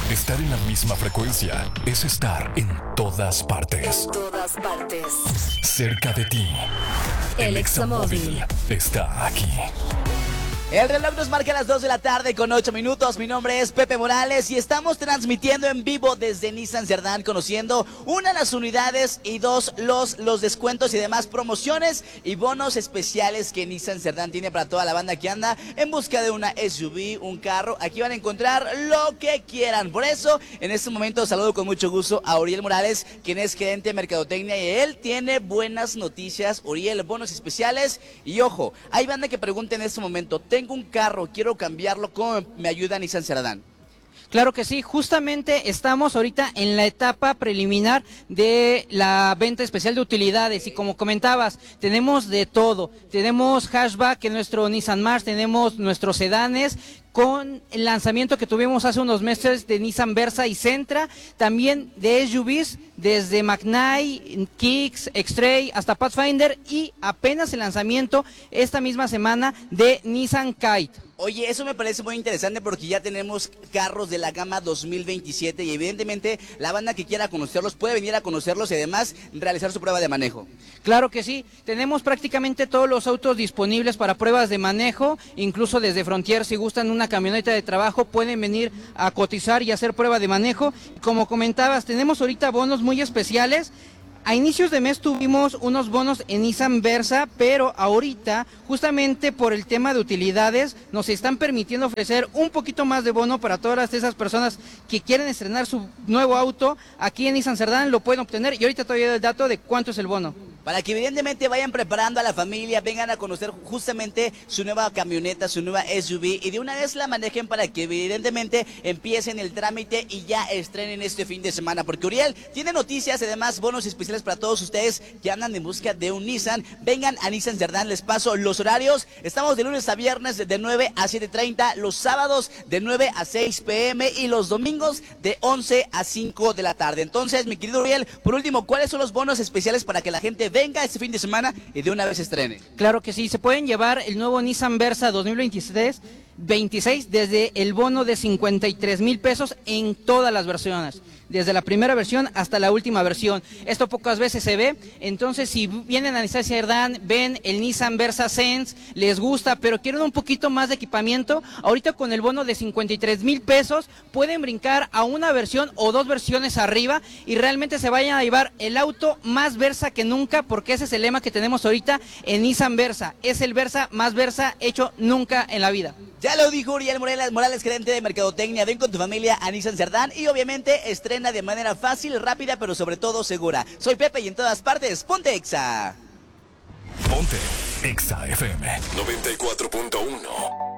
Estar en la misma frecuencia es estar en todas partes. En todas partes. Cerca de ti. El Examóvil está aquí. El reloj nos marca las 2 de la tarde con 8 minutos. Mi nombre es Pepe Morales y estamos transmitiendo en vivo desde Nissan Cerdán, conociendo una, las unidades y dos, los descuentos y demás promociones y bonos especiales que Nissan Cerdán tiene para toda la banda que anda en busca de una SUV, un carro. Aquí van a encontrar lo que quieran. Por eso, en este momento saludo con mucho gusto a Uriel Morales, quien es gerente de Mercadotecnia, y él tiene buenas noticias. Uriel, bonos especiales y ojo, hay banda que pregunta en este momento: tengo un carro, quiero cambiarlo, ¿cómo me ayuda Nissan Cerdán? Claro que sí, justamente estamos ahorita en la etapa preliminar de la venta especial de utilidades y como comentabas, tenemos de todo, tenemos hatchback en nuestro Nissan March, tenemos nuestros sedanes, con el lanzamiento que tuvimos hace unos meses de Nissan Versa y Sentra, también de SUVs desde Magnite, Kicks, X-Trail hasta Pathfinder y apenas el lanzamiento esta misma semana de Nissan Kite. Oye, eso me parece muy interesante porque ya tenemos carros de la gama 2027 y evidentemente la banda que quiera conocerlos puede venir a conocerlos y además realizar su prueba de manejo. Claro que sí, tenemos prácticamente todos los autos disponibles para pruebas de manejo, incluso desde Frontier, si gustan una camioneta de trabajo pueden venir a cotizar y hacer prueba de manejo. Como comentabas, tenemos ahorita bonos muy especiales. A inicios de mes tuvimos unos bonos en Nissan Versa, pero ahorita, justamente por el tema de utilidades, nos están permitiendo ofrecer un poquito más de bono para todas esas personas que quieren estrenar su nuevo auto. Aquí en Nissan Cerdán lo pueden obtener y ahorita todavía el dato de cuánto es el bono. Para que evidentemente vayan preparando a la familia, vengan a conocer justamente su nueva camioneta, su nueva SUV y de una vez la manejen para que evidentemente empiecen el trámite y ya estrenen este fin de semana. Porque Uriel tiene noticias, además bonos especiales para todos ustedes que andan en busca de un Nissan. Vengan a Nissan Cerdán, les paso los horarios. Estamos de lunes a viernes de 9 a 7:30, los sábados de 9 a 6 p.m. y los domingos de 11 a 5 de la tarde. Entonces, mi querido Uriel, por último, ¿cuáles son los bonos especiales para que la gente venga este fin de semana y de una vez estrene? Claro que sí, se pueden llevar el nuevo Nissan Versa 2026 desde el bono de 53,000 pesos en todas las versiones, desde la primera versión hasta la última versión. Esto pocas veces se ve, entonces si vienen a Nissan Cerdán, ven el Nissan Versa Sense, les gusta, pero quieren un poquito más de equipamiento, ahorita con el bono de 53,000 pesos pueden brincar a una versión o dos versiones arriba y realmente se vayan a llevar el auto más Versa que nunca, porque ese es el lema que tenemos ahorita en Nissan Versa, es el Versa más Versa hecho nunca en la vida. Ya lo dijo Uriel Morales, gerente de Mercadotecnia. Ven con tu familia a Nissan Cerdán y obviamente estrena de manera fácil, rápida, pero sobre todo segura. Soy Pepe y en todas partes, ponte Exa. Ponte Exa FM 94.1.